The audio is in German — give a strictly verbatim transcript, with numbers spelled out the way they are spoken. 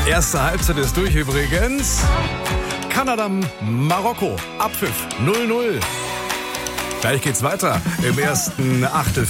Erste Halbzeit ist durch übrigens. Kanada, Marokko, Abpfiff null null. Gleich geht's weiter im ersten Achtelfinale.